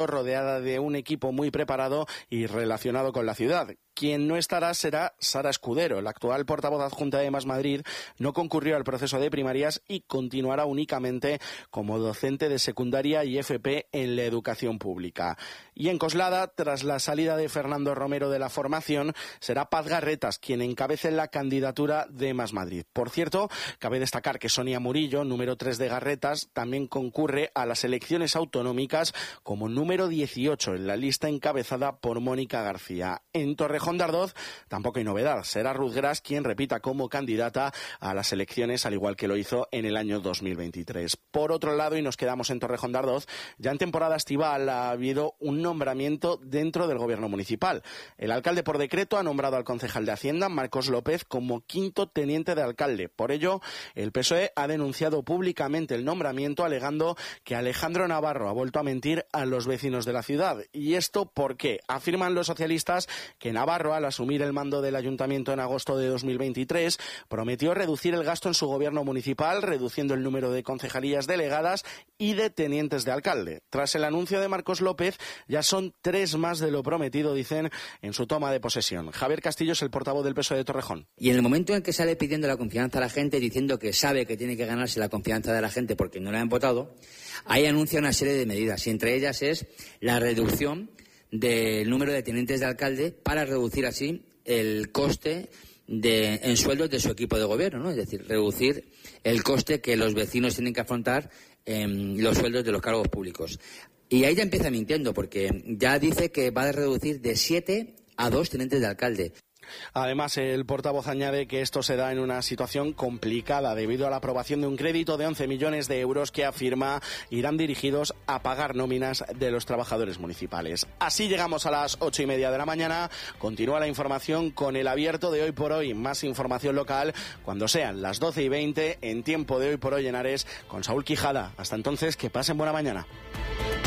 rodeada de un equipo muy preparado y relacionado con la ciudad. Quien no estará será Sara Escudero. La actual portavoz adjunta de Más Madrid no concurrió al proceso de primarias y continuará únicamente como docente de secundaria y FP en la educación pública. Y en Coslada, tras la salida de Fernando Romero de la formación, será Paz Garretas quien encabece la candidatura de Más Madrid. Por cierto, cabe destacar que Sonia Murillo, número 3 de Garretas, también concurre a las elecciones autonómicas como número 18 en la lista encabezada por Mónica García. En Torrejón de Ardoz tampoco hay novedad. Será Ruth Gras quien repita como candidata a las elecciones, al igual que lo hizo en el año 2023. Por otro lado, y nos quedamos en Torrejón de Ardoz, ya en temporada estival ha habido un nombramiento dentro del gobierno municipal. El alcalde por decreto ha nombrado al concejal de Hacienda, Marcos López, como quinto teniente de alcalde. Por ello, el PSOE ha denunciado públicamente el nombramiento, alegando que Alejandro Navarro ha vuelto a mentir a los vecinos de la ciudad. ¿Y esto por qué? Afirman los socialistas que Navarro, al asumir el mando del ayuntamiento en agosto de 2023, prometió reducir el gasto en su gobierno municipal, reduciendo el número de concejalías delegadas y de tenientes de alcalde. Tras el anuncio de Marcos López, ya son 3 más de lo prometido, dicen, en su toma de posesión. Javier Castillo es el portavoz del PSOE de Torrejón. Y en el momento en que sale pidiendo la confianza a la gente, diciendo que sabe que tiene que ganarse la confianza de la gente porque no le han votado, ahí anuncia una serie de medidas, y entre ellas es la reducción del número de tenientes de alcalde para reducir así el coste en sueldos de su equipo de gobierno, ¿no? Es decir, reducir el coste que los vecinos tienen que afrontar en los sueldos de los cargos públicos. Y ahí ya empieza mintiendo, porque ya dice que va a reducir de 7 a 2 tenientes de alcalde. Además, el portavoz añade que esto se da en una situación complicada debido a la aprobación de un crédito de 11 millones de euros que afirma irán dirigidos a pagar nóminas de los trabajadores municipales. Así llegamos a las 8:30 de la mañana. Continúa la información con el abierto de Hoy por Hoy. Más información local cuando sean las 12:20 en tiempo de Hoy por Hoy en Ares con Saúl Quijada. Hasta entonces, que pasen buena mañana.